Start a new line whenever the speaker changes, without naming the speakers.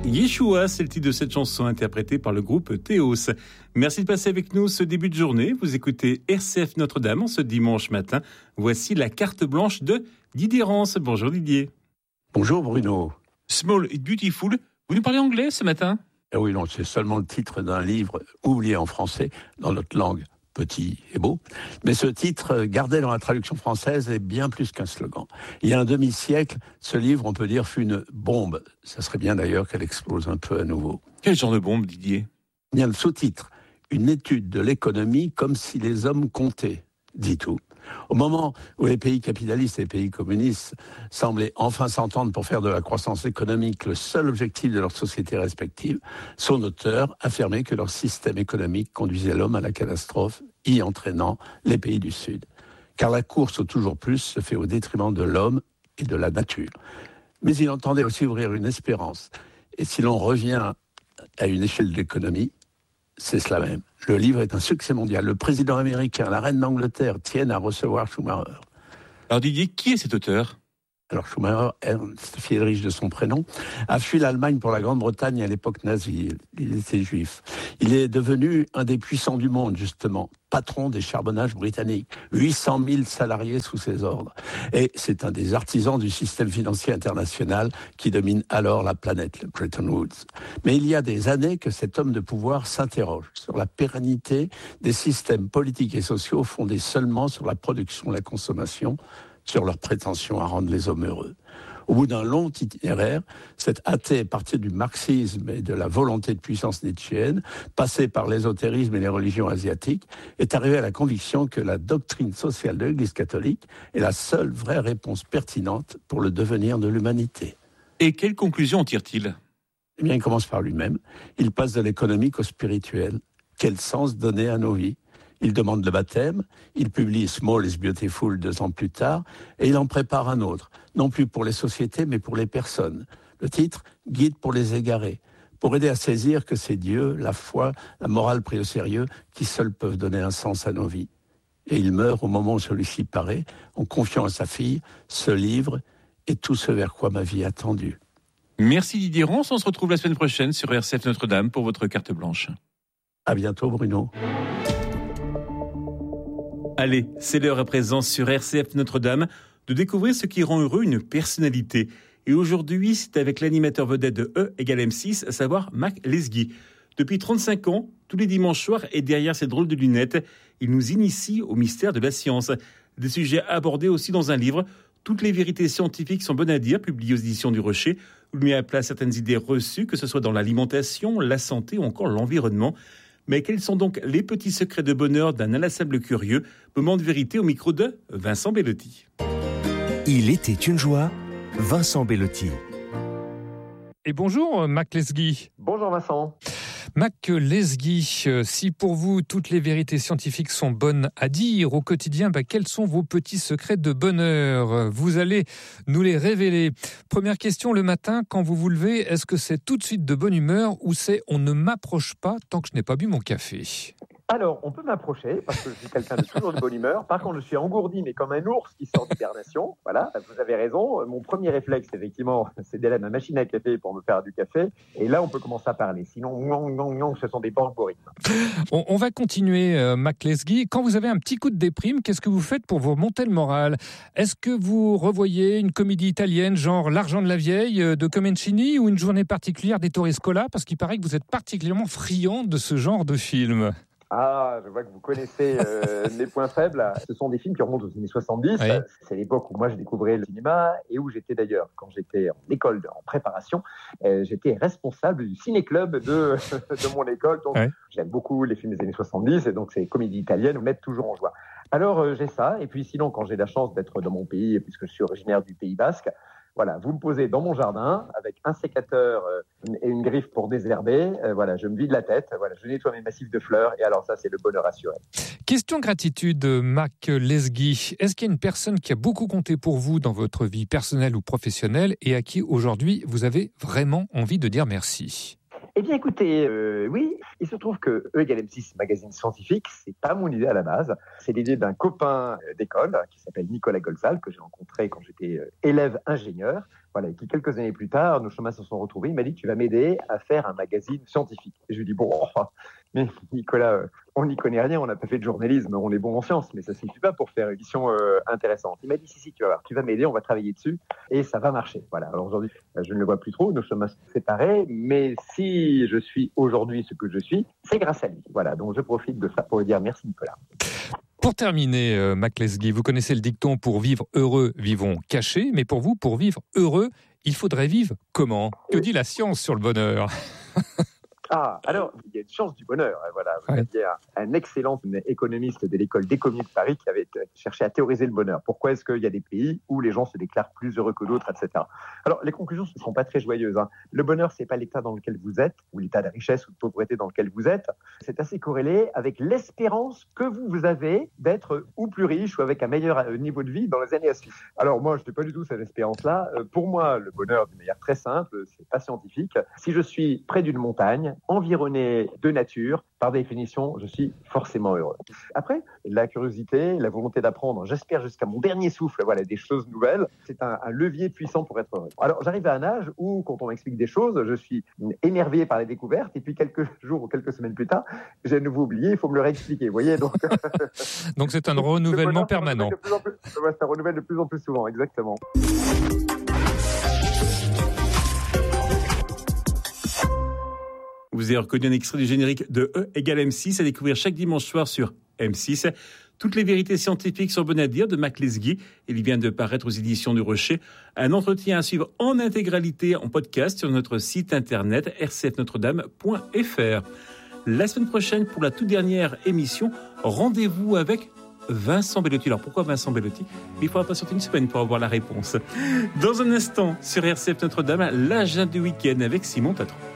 Yeshua, c'est le titre de cette chanson interprétée par le groupe Théos. Merci de passer avec nous ce début de journée. Vous écoutez RCF Notre-Dame en ce dimanche matin. Voici la carte blanche de Didier Rance. Bonjour Didier.
Bonjour Bruno.
Small and Beautiful. Vous nous parlez anglais ce matin ?
Eh oui, non, c'est seulement le titre d'un livre oublié en français dans notre langue. Petit et beau. Mais ce titre, gardé dans la traduction française, est bien plus qu'un slogan. Il y a un demi-siècle, ce livre, on peut dire, fut une bombe. Ça serait bien d'ailleurs qu'elle explose un peu à nouveau.
Quel genre de bombe, Didier ?
Bien le sous-titre, une étude de l'économie comme si les hommes comptaient, dit tout. Au moment où les pays capitalistes et les pays communistes semblaient enfin s'entendre pour faire de la croissance économique le seul objectif de leurs sociétés respectives, son auteur affirmait que leur système économique conduisait l'homme à la catastrophe, y entraînant les pays du Sud. Car la course au toujours plus se fait au détriment de l'homme et de la nature. Mais il entendait aussi ouvrir une espérance. Et si l'on revient à une échelle de l'économie, c'est cela même. Le livre est un succès mondial. Le président américain, la reine d'Angleterre tiennent à recevoir Schumacher.
Alors Didier, qui est cet auteur ?
Alors Schumacher, Ernst Friedrich de son prénom, a fui l'Allemagne pour la Grande-Bretagne à l'époque nazie. Il était juif. Il est devenu un des puissants du monde, justement, patron des charbonnages britanniques. 800 000 salariés sous ses ordres. Et c'est un des artisans du système financier international qui domine alors la planète, le Bretton Woods. Mais il y a des années que cet homme de pouvoir s'interroge sur la pérennité des systèmes politiques et sociaux fondés seulement sur la production et la consommation, sur leur prétention à rendre les hommes heureux. Au bout d'un long itinéraire, cet athée est parti du marxisme et de la volonté de puissance nietzschéenne, passé par l'ésotérisme et les religions asiatiques, est arrivé à la conviction que la doctrine sociale de l'Église catholique est la seule vraie réponse pertinente pour le devenir de l'humanité.
Et quelle conclusion en tire-t-il ?
Eh bien, il commence par lui-même. Il passe de l'économique au spirituel. Quel sens donner à nos vies ? Il demande le baptême, il publie Small is Beautiful 2 ans plus tard, et il en prépare un autre, non plus pour les sociétés, mais pour les personnes. Le titre, Guide pour les égarés, pour aider à saisir que c'est Dieu, la foi, la morale pris au sérieux, qui seuls peuvent donner un sens à nos vies. Et il meurt au moment où celui-ci paraît, en confiant à sa fille ce livre et tout ce vers quoi ma vie a tendu.
Merci Didier Rance, on se retrouve la semaine prochaine sur RCF Notre-Dame pour votre carte blanche.
À bientôt Bruno.
Allez, c'est l'heure à présent sur RCF Notre-Dame de découvrir ce qui rend heureux une personnalité. Et aujourd'hui, c'est avec l'animateur vedette de E égale M6, à savoir Mac Lesguy. Depuis 35 ans, tous les dimanches soirs et derrière ces drôles de lunettes, il nous initie au mystère de la science. Des sujets abordés aussi dans un livre. Toutes les vérités scientifiques sont bonnes à dire, publiées aux éditions du Rocher, où il met à plat certaines idées reçues, que ce soit dans l'alimentation, la santé ou encore l'environnement. Mais quels sont donc les petits secrets de bonheur d'un inlassable curieux ? Moment de vérité au micro de Vincent Bellotti.
Il était une joie, Vincent Bellotti.
Et bonjour Mac Lesguy.
Bonjour Vincent.
Mac Lesguy, si pour vous toutes les vérités scientifiques sont bonnes à dire au quotidien, quels sont vos petits secrets de bonheur ? Vous allez nous les révéler. Première question, le matin, quand vous vous levez, est-ce que c'est tout de suite de bonne humeur ou c'est on ne m'approche pas tant que je n'ai pas bu mon café ?
Alors, on peut m'approcher parce que je suis quelqu'un de toujours de bonne humeur. Par contre, je suis engourdi, mais comme un ours qui sort d'hibernation. Voilà, vous avez raison. Mon premier réflexe, effectivement, c'est d'aller à ma machine à café pour me faire du café. Et là, on peut commencer à parler. Sinon, ce sont des algorithmes.
On va continuer, Mac Lesguy. Quand vous avez un petit coup de déprime, qu'est-ce que vous faites pour vous remonter le moral ? Est-ce que vous revoyez une comédie italienne, genre L'argent de la vieille de Comencini, ou une journée particulière d'Ettore Scola ? Parce qu'il paraît que vous êtes particulièrement friand de ce genre de film.
Ah, je vois que vous connaissez les points faibles. Ce sont des films qui remontent aux années 70. Oui. C'est l'époque où moi j'ai découvert le cinéma et où j'étais d'ailleurs, quand j'étais en école, en préparation, j'étais responsable du ciné-club de mon école. Donc j'aime beaucoup les films des années 70 et donc ces comédies italiennes me mettent toujours en joie. Alors j'ai ça, et puis sinon quand j'ai la chance d'être dans mon pays, puisque je suis originaire du Pays Basque, voilà, vous me posez dans mon jardin avec un sécateur et une griffe pour désherber. Voilà, je me vide la tête. Voilà, je nettoie mes massifs de fleurs. Et alors ça, c'est le bonheur assuré.
Question gratitude, Mac Lesguy. Est-ce qu'il y a une personne qui a beaucoup compté pour vous dans votre vie personnelle ou professionnelle et à qui aujourd'hui vous avez vraiment envie de dire merci ?
Eh bien, écoutez, oui, il se trouve que E égale M6, magazine scientifique, c'est pas mon idée à la base. C'est l'idée d'un copain d'école qui s'appelle Nicolas Golzal, que j'ai rencontré quand j'étais élève ingénieur. Voilà, et qui, quelques années plus tard, nos chemins se sont retrouvés. Il m'a dit, tu vas m'aider à faire un magazine scientifique. Et je lui ai dit, bon, mais Nicolas, on n'y connaît rien, on n'a pas fait de journalisme, on est bon en sciences, mais ça ne suffit pas pour faire une émission intéressante. Il m'a dit, si, tu vas voir, tu vas m'aider, on va travailler dessus, et ça va marcher. Voilà, alors aujourd'hui, je ne le vois plus trop, nos chemins sont séparés, mais si je suis aujourd'hui ce que je suis, c'est grâce à lui. Voilà, donc je profite de ça pour lui dire merci Nicolas.
Pour terminer, Mac Lesguy, vous connaissez le dicton « Pour vivre heureux, vivons cachés », mais pour vous, pour vivre heureux, il faudrait vivre comment ? Que dit la science sur le bonheur ?
Alors, il y a une science du bonheur. Voilà, vous aviez un excellent économiste de l'école d'économie de Paris qui avait cherché à théoriser le bonheur. Pourquoi est-ce qu'il y a des pays où les gens se déclarent plus heureux que d'autres, etc. Alors, les conclusions ne sont pas très joyeuses. Le bonheur, c'est pas l'état dans lequel vous êtes, ou l'état de richesse ou de pauvreté dans lequel vous êtes. C'est assez corrélé avec l'espérance que vous avez d'être ou plus riche ou avec un meilleur niveau de vie dans les années à suivre. Alors, moi, je n'ai pas du tout cette espérance-là. Pour moi, le bonheur, d'une manière très simple, c'est pas scientifique. Si je suis près d'une montagne, environné de nature, par définition, je suis forcément heureux. Après, la curiosité, la volonté d'apprendre, j'espère jusqu'à mon dernier souffle, voilà, des choses nouvelles, c'est un levier puissant pour être heureux. Alors, j'arrive à un âge où, quand on m'explique des choses, je suis émerveillé par les découvertes, et puis quelques jours ou quelques semaines plus tard, j'ai à nouveau oublié, il faut me le réexpliquer, vous voyez, donc...
Donc c'est un renouvellement permanent.
Ça renouvelle de plus en plus souvent, exactement.
Vous avez reconnu un extrait du générique de E égale M6 à découvrir chaque dimanche soir sur M6. Toutes les vérités scientifiques sont bonnes à dire de Mac Lesguy. Il vient de paraître aux éditions du Rocher. Un entretien à suivre en intégralité en podcast sur notre site internet rcfnotredame.fr. La semaine prochaine, pour la toute dernière émission, rendez-vous avec Vincent Bellotti. Alors pourquoi Vincent Bellotti ? Il faudra patienter une semaine pour avoir la réponse. Dans un instant, sur RCF Notre-Dame, l'agenda du week-end avec Simon Tatron.